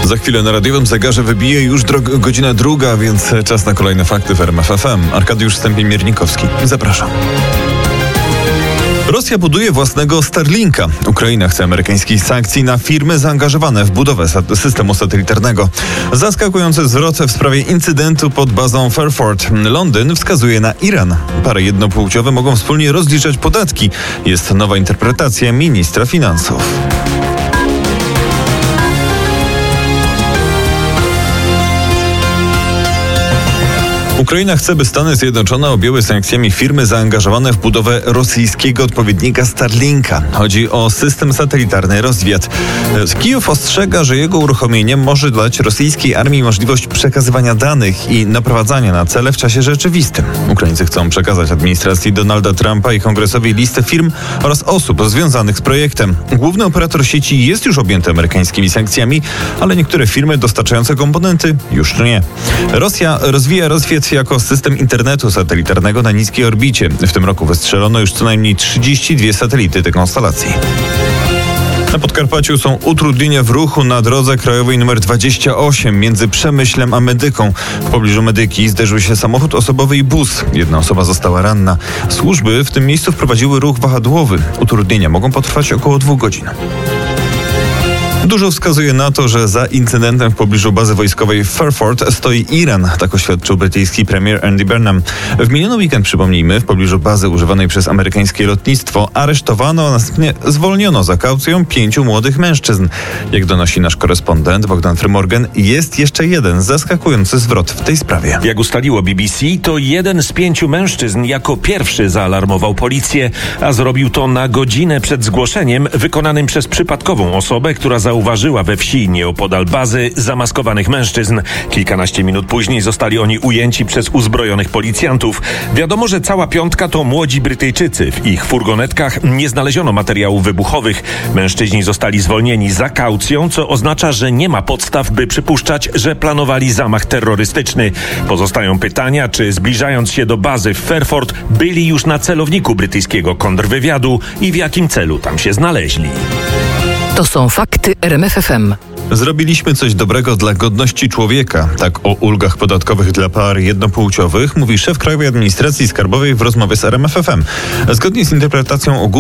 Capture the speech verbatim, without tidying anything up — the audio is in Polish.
Za chwilę na radiowym zegarze wybije już drog- godzina druga, więc czas na kolejne fakty w R M F F M. Arkadiusz Stępień-Miernikowski. Zapraszam. Rosja buduje własnego Starlinka. Ukraina chce amerykańskich sankcji na firmy zaangażowane w budowę sat- systemu satelitarnego. Zaskakujący zwrot w sprawie incydentu pod bazą Fairford. Londyn wskazuje na Iran. Pary jednopłciowe mogą wspólnie rozliczać podatki. Jest nowa interpretacja ministra finansów. Ukraina chce, by Stany Zjednoczone objęły sankcjami firmy zaangażowane w budowę rosyjskiego odpowiednika Starlinka. Chodzi o system satelitarny Rozwiat. Kijów ostrzega, że jego uruchomienie może dać rosyjskiej armii możliwość przekazywania danych i naprowadzania na cele w czasie rzeczywistym. Ukraińcy chcą przekazać administracji Donalda Trumpa i kongresowi listę firm oraz osób związanych z projektem. Główny operator sieci jest już objęty amerykańskimi sankcjami, ale niektóre firmy dostarczające komponenty już nie. Rosja rozwija Rozwiat jako system internetu satelitarnego na niskiej orbicie. W tym roku wystrzelono już co najmniej trzydzieści dwie satelity tej konstelacji. Na Podkarpaciu są utrudnienia w ruchu na drodze krajowej nr dwadzieścia osiem między Przemyślem a Medyką. W pobliżu Medyki zderzył się samochód osobowy i bus. Jedna osoba została ranna. Służby w tym miejscu wprowadziły ruch wahadłowy. Utrudnienia mogą potrwać około dwóch godzin. Dużo wskazuje na to, że za incydentem w pobliżu bazy wojskowej w Fairford stoi Iran, tak oświadczył brytyjski premier Andy Burnham. W miniony weekend, przypomnijmy, w pobliżu bazy używanej przez amerykańskie lotnictwo aresztowano, a następnie zwolniono za kaucją pięciu młodych mężczyzn. Jak donosi nasz korespondent Bogdan Frymorgan, jest jeszcze jeden zaskakujący zwrot w tej sprawie. Jak ustaliło B B C, to jeden z pięciu mężczyzn jako pierwszy zaalarmował policję, a zrobił to na godzinę przed zgłoszeniem wykonanym przez przypadkową osobę, która zauważyła we wsi nieopodal bazy zamaskowanych mężczyzn. Kilkanaście minut później zostali oni ujęci przez uzbrojonych policjantów. Wiadomo, że cała piątka to młodzi Brytyjczycy. W ich furgonetkach nie znaleziono materiałów wybuchowych. Mężczyźni zostali zwolnieni za kaucją, co oznacza, że nie ma podstaw, by przypuszczać, że planowali zamach terrorystyczny. Pozostają pytania, czy zbliżając się do bazy w Fairford byli już na celowniku brytyjskiego kontrwywiadu i w jakim celu tam się znaleźli. To są fakty R M F F M. Zrobiliśmy coś dobrego dla godności człowieka. Tak o ulgach podatkowych dla par jednopłciowych mówi szef Krajowej Administracji Skarbowej w rozmowie z R M F F M. Zgodnie z interpretacją ogólną